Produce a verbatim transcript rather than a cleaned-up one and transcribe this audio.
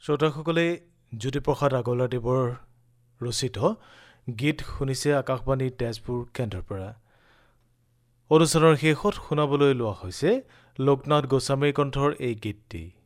শ্ৰোতাসকলে জ্যোতিপ্ৰসাদ আগৰৱালাদেৱৰ ৰচিত গীত শুনিছে আকাশবাণী তেজপুৰ কেন্দ্ৰৰ পৰা। অনুষ্ঠানৰ শেষত শুনাবলৈ লোৱা হৈছে লোকনাথ গোস্বামীৰ কণ্ঠৰ এই গীতটি।